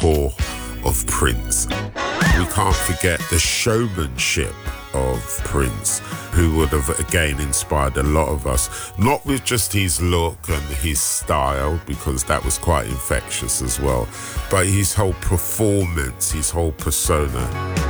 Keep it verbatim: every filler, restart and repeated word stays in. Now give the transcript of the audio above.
tour of Prince. We can't forget the showmanship of Prince, who would have again inspired a lot of us, not with just his look and his style, because that was quite infectious as well, but his whole performance, his whole persona.